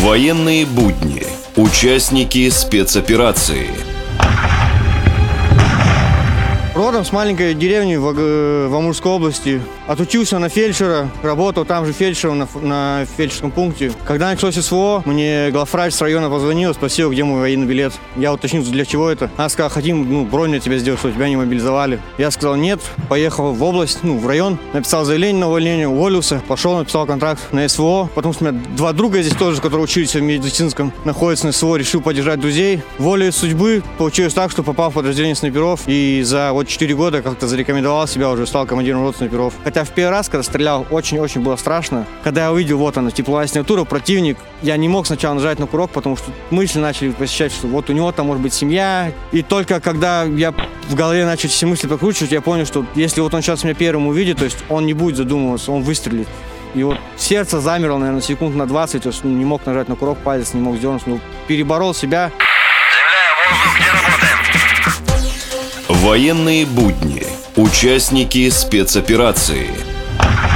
Военные будни. Участники спецоперации. Родом с маленькой деревни в Амурской области. Отучился на фельдшера, работал там же фельдшером на фельдшерском пункте. Когда началось СВО, мне главврач с района позвонил, спросил, где мой военный билет. Я уточнил, для чего это. Она сказала, хотим бронь на тебя сделать, чтобы тебя не мобилизовали. Я сказал нет, поехал в область, в район, написал заявление на увольнение, уволился, пошел, написал контракт на СВО. Потом у меня два друга здесь тоже, которые учились в медицинском, находятся на СВО, решил поддержать друзей. Волей судьбы получилось так, что попал в подразделение снайперов и за 4 года как-то зарекомендовал себя, уже стал командиром роты снайперов. Хотя в первый раз, когда стрелял, очень-очень было страшно. Когда я увидел, вот она, тепловая сигнатура, противник, я не мог сначала нажать на курок, потому что мысли начали посещать, что вот у него там может быть семья. И только когда я в голове начал все мысли прокручивать, я понял, что если вот он сейчас меня первым увидит, то есть он не будет задумываться, он выстрелит. И вот сердце замерло, наверное, секунд на 20, то есть не мог нажать на курок, палец не мог сделать, переборол себя. Земля, воздух, где работаем? Военные будни. Участники спецоперации.